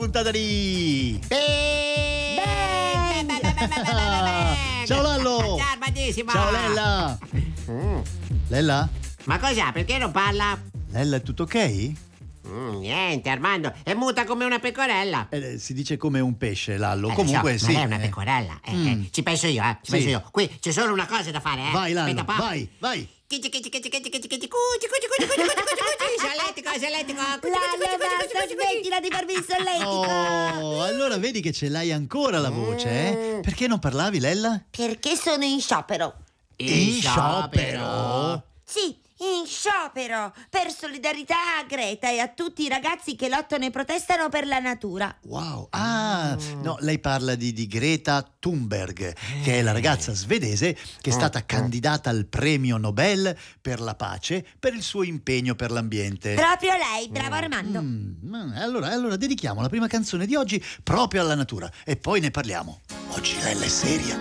Puntata di Ciao Lallo. Ciao Armadissimo. Ciao Lella. Lella? Ma cos'ha? Perché non parla? Lella, è tutto ok? Niente, Armando, è muta come una pecorella. Si dice come un pesce, Lallo. Lo Comunque so, sì. ma lei è una pecorella. Ci penso io, ci penso io. Qui c'è solo una cosa da fare, Vai Lallo, Aspetta un po'. vai. Solletico. Lallo, basta, smettila di farmi il solletico. Oh, allora vedi che ce l'hai ancora la voce, eh? Perché non parlavi, Lella? Perché sono in sciopero. In sciopero? Sì, in sciopero, per solidarietà a Greta e a tutti i ragazzi che lottano e protestano per la natura. Wow, no, lei parla di Greta Thunberg, che è la ragazza svedese che è stata candidata al premio Nobel per la pace per il suo impegno per l'ambiente. Proprio lei, bravo Armando. Allora dedichiamo la prima canzone di oggi proprio alla natura e poi ne parliamo. Oggi Lella è seria.